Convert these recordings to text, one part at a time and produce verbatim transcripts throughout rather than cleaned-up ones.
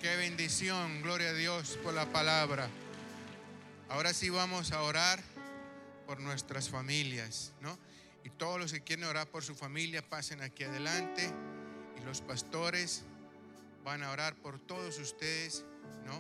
Qué bendición, gloria a Dios por la palabra. Ahora sí vamos a orar por nuestras familias, ¿no? Y todos los que quieren orar por su familia, pasen aquí adelante. Y los pastores van a orar por todos ustedes, ¿no?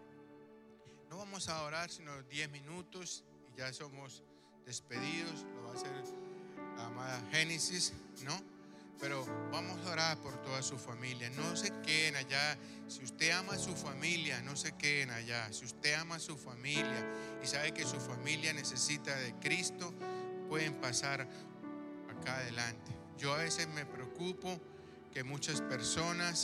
No vamos a orar sino diez minutos y ya somos despedidos. Lo va a hacer la amada Génesis, ¿no? Pero vamos a orar por toda su familia. No se queden allá. Si usted ama a su familia, no se queden allá. Si usted ama a su familia y sabe que su familia necesita de Cristo, pueden pasar acá adelante. Yo a veces me preocupo que muchas personas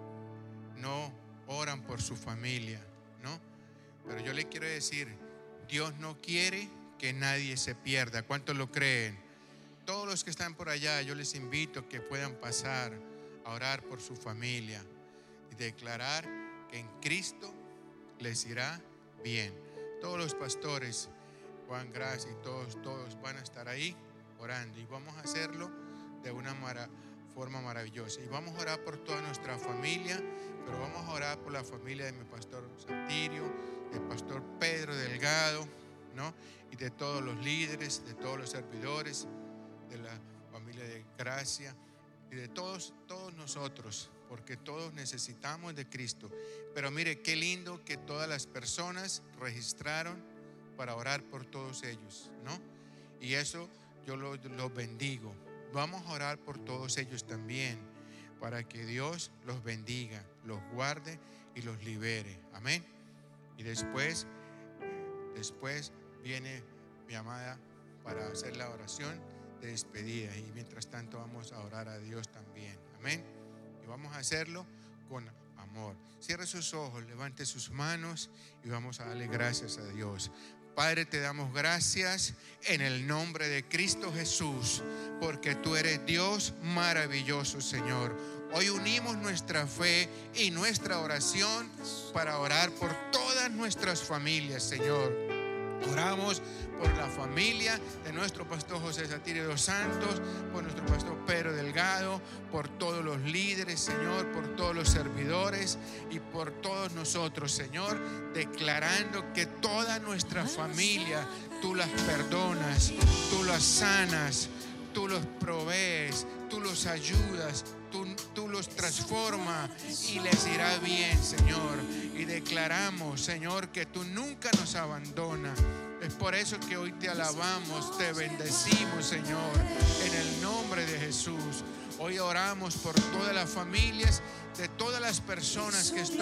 no oran por su familia, ¿no? Pero yo le quiero decir, Dios no quiere que nadie se pierda. ¿Cuántos lo creen? Todos los que están por allá, yo les invito a que puedan pasar a orar por su familia y declarar que en Cristo les irá bien. Todos los pastores, Juan Gracia y todos, todos van a estar ahí orando y vamos a hacerlo de una mara, forma maravillosa. Y vamos a orar por toda nuestra familia, pero vamos a orar por la familia de mi pastor Satirio, del pastor Pedro Delgado, ¿no? Y de todos los líderes, de todos los servidores, de la familia de Gracia y de todos, todos nosotros, porque todos necesitamos de Cristo. Pero mire qué lindo que todas las personas registraron para orar por todos ellos, ¿no? Y eso yo los lo bendigo. Vamos a orar por todos ellos también, para que Dios los bendiga, los guarde y los libere. Amén. Y después, después viene mi amada para hacer la oración de despedida, y mientras tanto vamos a orar a Dios también. Amén. Y vamos a hacerlo con amor. Cierre sus ojos, levante sus manos y vamos a darle gracias a Dios. Padre, te damos gracias en el nombre de Cristo Jesús, porque tú eres Dios maravilloso, Señor. Hoy unimos nuestra fe y nuestra oración para orar por todas nuestras familias, Señor. Oramos por la familia de nuestro pastor José Satirio dos Santos, por nuestro pastor Pedro Delgado, por todos los líderes, Señor, por todos los servidores y por todos nosotros, Señor, declarando que toda nuestra familia tú las perdonas, tú las sanas, tú los provees, tú los ayudas, tú, tú los transformas y les irá bien, Señor. Y declaramos, Señor, que tú nunca nos abandonas. Es por eso que hoy te alabamos, te bendecimos, Señor, en el nombre de Jesús. Hoy oramos por todas las familias de todas las personas que están